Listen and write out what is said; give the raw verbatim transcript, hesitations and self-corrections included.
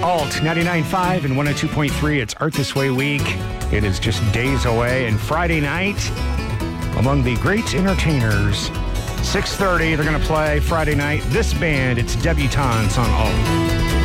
Alt ninety-nine point five and one oh two point three. It's Art This Way Week. It is just days away. And Friday night, among the great entertainers, six thirty, they're going to play Friday night. This band, it's Debutantes on Alt.